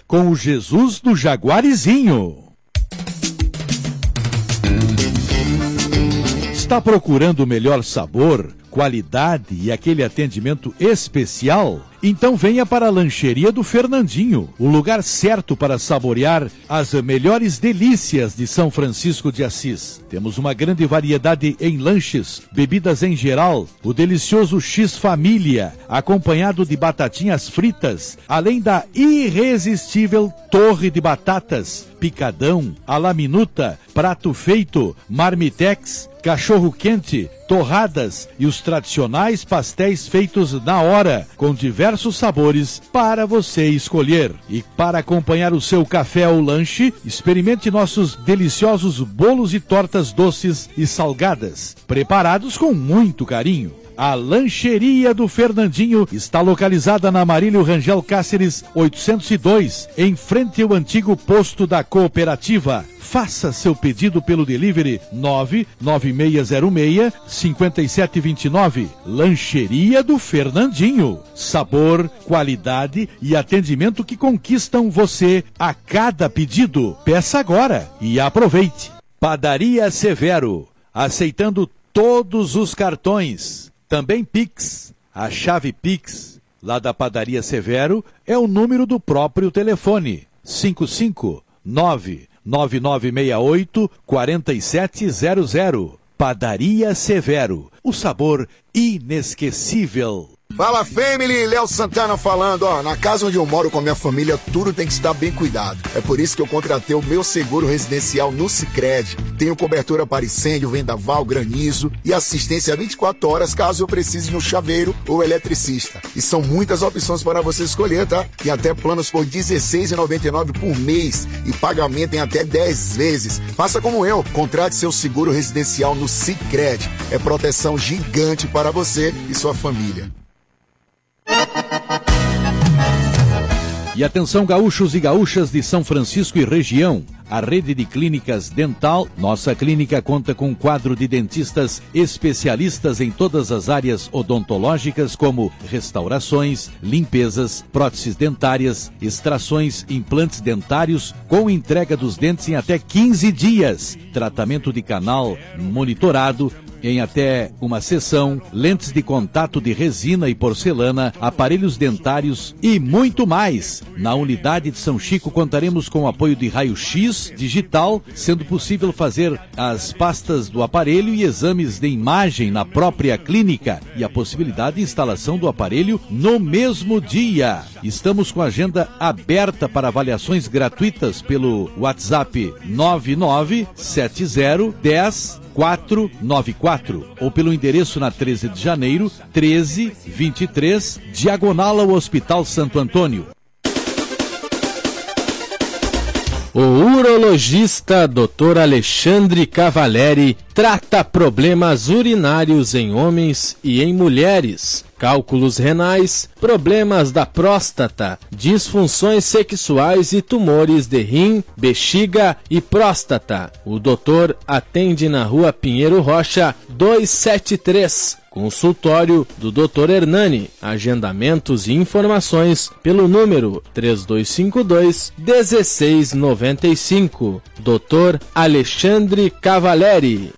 com o Jesus do Jaguarizinho. Está procurando o melhor sabor, qualidade e aquele atendimento especial? Então venha para a Lancheria do Fernandinho, o lugar certo para saborear as melhores delícias de São Francisco de Assis. Temos uma grande variedade em lanches, bebidas em geral, o delicioso X-Família, acompanhado de batatinhas fritas, além da irresistível torre de batatas, picadão, à la minuta, prato feito, marmitex, cachorro-quente, torradas e os tradicionais pastéis feitos na hora, com diversos sabores para você escolher. E para acompanhar o seu café ou lanche, experimente nossos deliciosos bolos e tortas doces e salgadas, preparados com muito carinho. A Lancheria do Fernandinho está localizada na Marílio Rangel Cáceres 802, em frente ao antigo posto da Cooperativa. Faça seu pedido pelo delivery 99606-5729. Lancheria do Fernandinho. Sabor, qualidade e atendimento que conquistam você a cada pedido. Peça agora e aproveite. Padaria Severo, aceitando todos os cartões. Também Pix. A chave Pix, lá da Padaria Severo, é o número do próprio telefone. 559-9968-4700. Padaria Severo. O sabor inesquecível. Fala, family! Léo Santana falando. Na casa onde eu moro com a minha família, tudo tem que estar bem cuidado. É por isso que eu contratei o meu seguro residencial no Sicredi. Tenho cobertura para incêndio, vendaval, granizo e assistência 24 horas caso eu precise de um chaveiro ou eletricista. E são muitas opções para você escolher, tá? Tem até planos por R$16,99 por mês e pagamento em até 10 vezes. Faça como eu, contrate seu seguro residencial no Sicredi. É proteção gigante para você e sua família. E atenção, gaúchos e gaúchas de São Francisco e região, a rede de clínicas dental, nossa clínica conta com um quadro de dentistas especialistas em todas as áreas odontológicas, como restaurações, limpezas, próteses dentárias, extrações, implantes dentários, com entrega dos dentes em até 15 dias, tratamento de canal monitorado, em até uma sessão, lentes de contato de resina e porcelana, aparelhos dentários e muito mais. Na unidade de São Chico contaremos com o apoio de raio-x digital, sendo possível fazer as pastas do aparelho e exames de imagem na própria clínica e a possibilidade de instalação do aparelho no mesmo dia. Estamos com a agenda aberta para avaliações gratuitas pelo WhatsApp 997010-494 ou pelo endereço na 13 de janeiro, 1323, diagonal ao Hospital Santo Antônio. O urologista Dr. Alexandre Cavaleri trata problemas urinários em homens e em mulheres, cálculos renais, problemas da próstata, disfunções sexuais e tumores de rim, bexiga e próstata. O doutor atende na Rua Pinheiro Rocha, 273. Consultório do Dr. Hernani. Agendamentos e informações pelo número 3252-1695. Dr. Alexandre Cavaleri.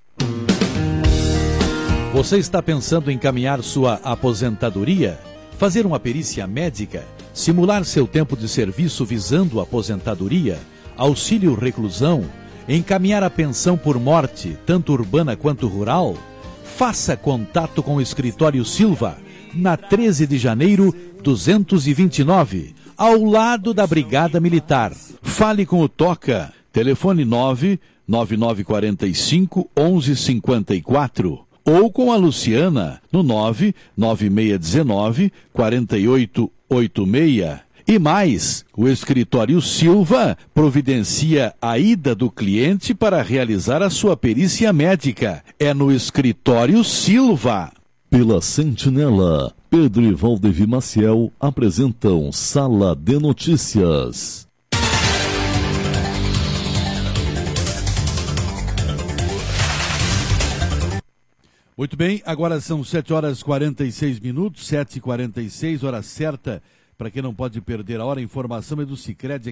Você está pensando em encaminhar sua aposentadoria? Fazer uma perícia médica? Simular seu tempo de serviço visando a aposentadoria? Auxílio reclusão? Encaminhar a pensão por morte, tanto urbana quanto rural? Faça contato com o Escritório Silva, na 13 de janeiro, 229, ao lado da Brigada Militar. Fale com o Toca, telefone 99945-1154, ou com a Luciana, no 99619-4886. E mais, o Escritório Silva providencia a ida do cliente para realizar a sua perícia médica. É no Escritório Silva. Pela Sentinela, Pedro e Valdevir Maciel apresentam Sala de Notícias. Muito bem, agora são 7h46, 7h46, hora certa. Para quem não pode perder a hora, a informação é do Sicredi.